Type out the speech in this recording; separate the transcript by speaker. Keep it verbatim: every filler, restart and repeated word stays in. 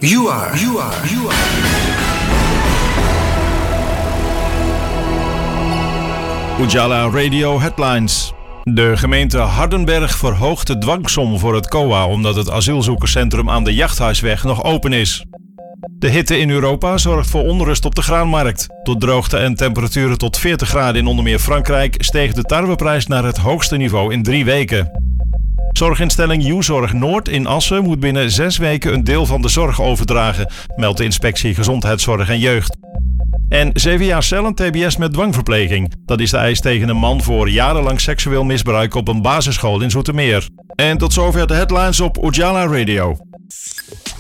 Speaker 1: You are, you are, you are.
Speaker 2: Ujala Radio Headlines. De gemeente Hardenberg verhoogt de dwangsom voor het C O A omdat het asielzoekerscentrum aan de Jachthuisweg nog open is. De hitte in Europa zorgt voor onrust op de graanmarkt. Door droogte en temperaturen tot veertig graden in onder meer Frankrijk steeg de tarweprijs naar het hoogste niveau in drie weken. Zorginstelling U-Zorg Noord in Assen moet binnen zes weken een deel van de zorg overdragen, meldt de inspectie Gezondheidszorg en Jeugd. En zeven jaar cel en T B S met dwangverpleging. Dat is de eis tegen een man voor jarenlang seksueel misbruik op een basisschool in Zoetermeer. En tot zover de headlines op Ujala Radio.